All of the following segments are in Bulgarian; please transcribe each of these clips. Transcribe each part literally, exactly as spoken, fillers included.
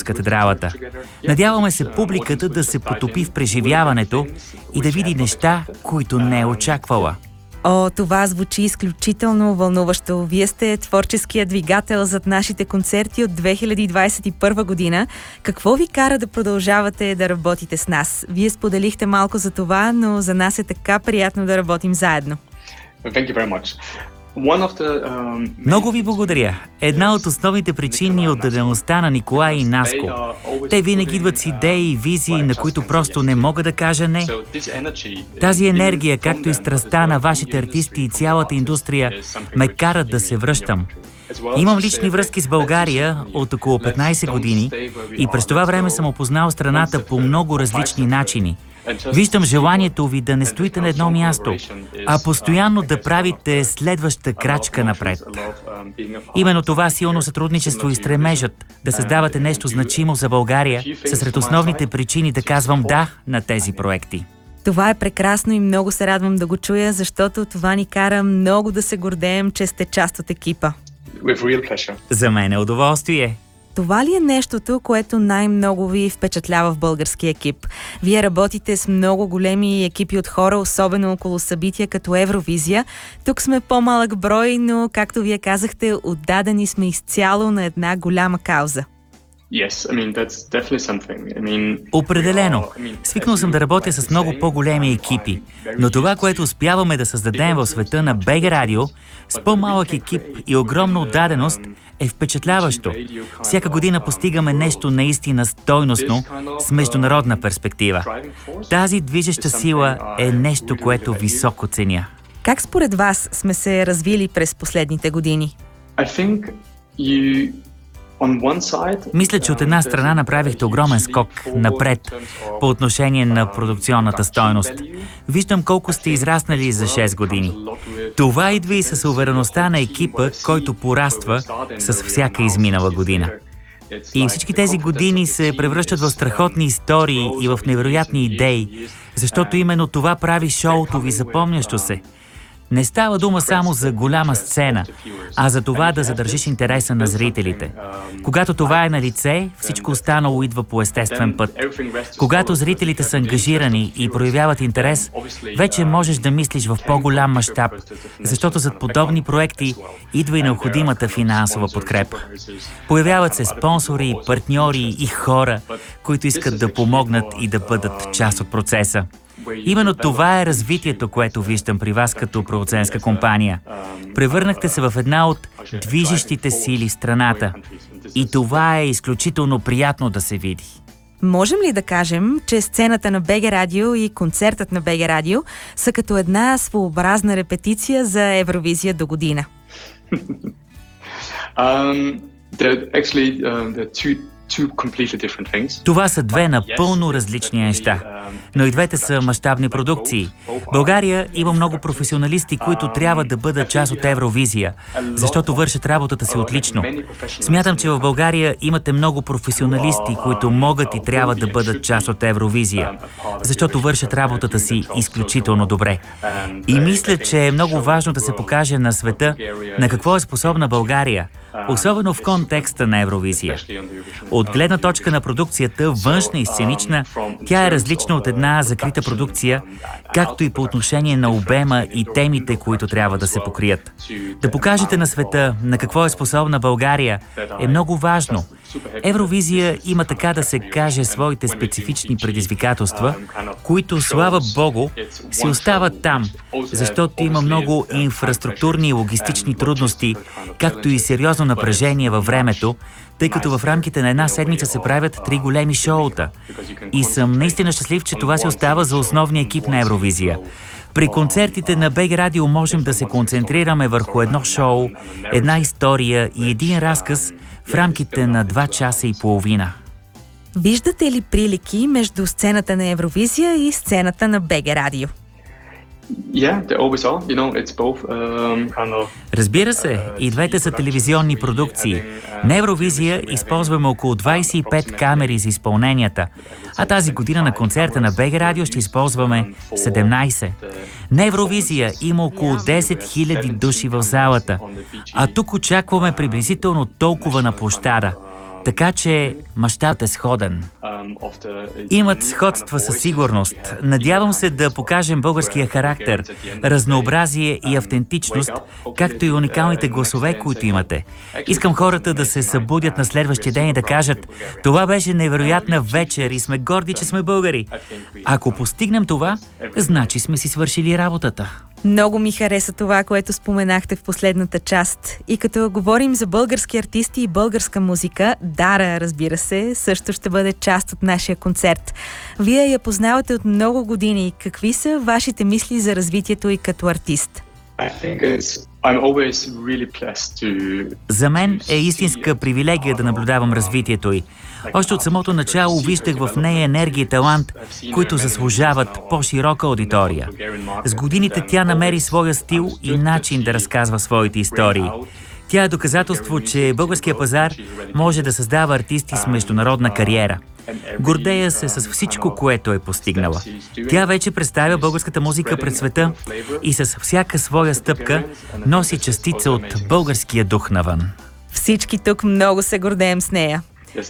катедралата. Надяваме се публиката да се потопи в преживяването и да види неща, които не е очаквала. О, това звучи изключително вълнуващо. Вие сте творческият двигател зад нашите концерти от две хиляди двадесет и първа година. Какво ви кара да продължавате да работите с нас? Вие споделихте малко за това, но за нас е така приятно да работим заедно. Thank you very much. The, um, Много ви благодаря. Една от основните причини е отдадеността на Николай и Наско. Те винаги идват с идеи и визии, на които просто не мога да кажа не. Тази енергия, както и страстта на вашите артисти и цялата индустрия, ме карат да се връщам. Имам лични връзки с България от около петнайсет години и през това време съм опознал страната по много различни начини. Виждам желанието ви да не стоите на едно място, а постоянно да правите следваща крачка напред. Именно това силно сътрудничество и стремежът да създавате нещо значимо за България са сред основните причини да казвам да на тези проекти. Това е прекрасно и много се радвам да го чуя, защото това ни кара много да се гордеем, че сте част от екипа. За мен е удоволствие. Това ли е нещото, което най-много ви впечатлява в българския екип? Вие работите с много големи екипи от хора, особено около събития като Евровизия. Тук сме по-малък брой, но, както вие казахте, отдадени сме изцяло на една голяма кауза. Yes, I mean, that's definitely something. I mean, Определено. Свикнал съм да работя с много по-големи екипи, но това, което успяваме да създадем в света на БГ Радио, с по-малък екип и огромна отдаденост, е впечатляващо. Всяка година постигаме нещо наистина стойностно с международна перспектива. Тази движеща сила е нещо, което високо ценя. Как според вас сме се развили през последните години? I think you... Мисля, че от една страна направихте огромен скок напред по отношение на продукционната стойност. Виждам колко сте израснали за шест години. Това идва и с увереността на екипа, който пораства с всяка изминала година. И всички тези години се превръщат в страхотни истории и в невероятни идеи, защото именно това прави шоуто ви запомнящо се. Не става дума само за голяма сцена, а за това да задържиш интереса на зрителите. Когато това е на лице, всичко останало идва по естествен път. Когато зрителите са ангажирани и проявяват интерес, вече можеш да мислиш в по-голям мащаб, защото зад подобни проекти идва и необходимата финансова подкрепа. Появяват се спонсори, партньори и хора, които искат да помогнат и да бъдат част от процеса. Именно това е развитието, което виждам при вас като продуцентска компания. Превърнахте се в една от движещите сили в страната. И това е изключително приятно да се види. Можем ли да кажем, че сцената на БГ Радио и концертът на БГ Радио са като една своеобразна репетиция за Евровизия до година? um, actually, uh, two... Това са две напълно различни неща, но и двете са мащабни продукции. България има много професионалисти, които трябва да бъдат част от Евровизия, защото вършат работата си отлично. Смятам, че в България имате много професионалисти, които могат и трябва да бъдат част от Евровизия, защото вършат работата си изключително добре. И мисля, че е много важно да се покаже на света на какво е способна България, особено в контекста на Евровизия. От гледна точка на продукцията, външна и сценична, тя е различна от една закрита продукция, както и по отношение на обема и темите, които трябва да се покрият. Да покажете на света на какво е способна България е много важно. Евровизия има, така да се каже, своите специфични предизвикателства, които, слава Богу, си остават там, защото има много инфраструктурни и логистични трудности, както и сериозно напрежение във времето, тъй като в рамките на една седмица се правят три големи шоута. И съм наистина щастлив, че това си остава за основния екип на Евровизия. При концертите на БГ Радио можем да се концентрираме върху едно шоу, една история и един разказ в рамките на два часа и половина. Виждате ли прилики между сцената на Евровизия и сцената на БГ Радио? Разбира се, и двете са телевизионни продукции. На Евровизия използваме около двадесет и пет камери за изпълненията, а тази година на концерта на БГ Радио ще използваме седемнадесет. На Евровизия има около десет хиляди души в залата, а тук очакваме приблизително толкова на площада. Така че мащабът е сходен. Имат сходства със сигурност. Надявам се да покажем българския характер, разнообразие и автентичност, както и уникалните гласове, които имате. Искам хората да се събудят на следващия ден и да кажат: това беше невероятна вечер и сме горди, че сме българи. Ако постигнем това, значи сме си свършили работата. Много ми хареса това, което споменахте в последната част. И като говорим за български артисти и българска музика, Дара, разбира се, също ще бъде част от нашия концерт. Вие я познавате от много години. Какви са вашите мисли за развитието и като артист? За мен е истинска привилегия да наблюдавам развитието й. Още от самото начало виждах в нея енергия и талант, които заслужават по-широка аудитория. С годините тя намери своя стил и начин да разказва своите истории. Тя е доказателство, че българския пазар може да създава артисти с международна кариера. Гордея се с всичко, което е постигнала. Тя вече представя българската музика пред света и с всяка своя стъпка носи частица от българския дух навън. Всички тук много се гордеем с нея.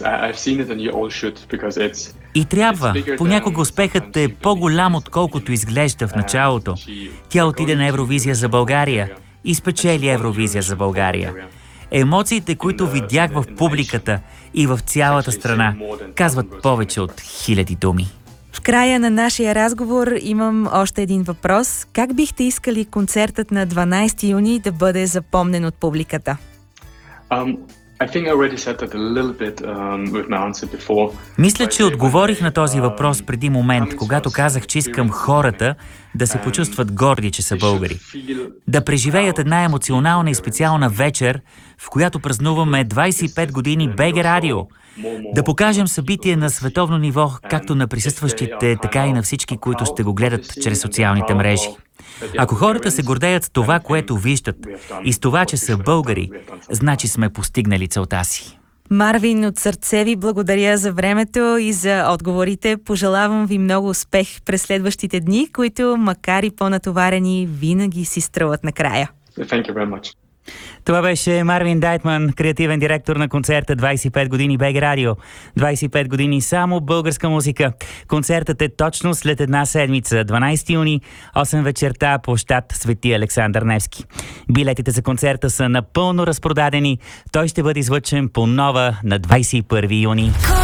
И трябва. Понякога успехът е по-голям, отколкото изглежда в началото. Тя отиде на Евровизия за България и спечели Евровизия за България. Емоциите, които видях в публиката и в цялата страна, казват повече от хиляди думи. В края на нашия разговор имам още един въпрос. Как бихте искали концертът на дванайсети юни да бъде запомнен от публиката? Um... Мисля, че отговорих на този въпрос преди момент, когато казах, че искам хората да се почувстват горди, че са българи. Да преживеят една емоционална и специална вечер, в която празнуваме двайсет и пет години БГ Радио. Да покажем събитие на световно ниво, както на присъстващите, така и на всички, които ще го гледат чрез социалните мрежи. Ако хората се гордеят с това, което виждат, и с това, че са българи, значи сме постигнали целта си. Марвин, от сърце ви благодаря за времето и за отговорите. Пожелавам ви много успех през следващите дни, които, макар и по-натоварени, винаги си струват накрая. Thank you very much. Това беше Марвин Дайтман, креативен директор на концерта двайсет и пет години БГ Радио. двайсет и пет години само българска музика. Концертът е точно след една седмица, дванайсети юни, осем вечерта, площад Свети Александър Невски. Билетите за концерта са напълно разпродадени. Той ще бъде излъчен по нова на двайсет и първи юни.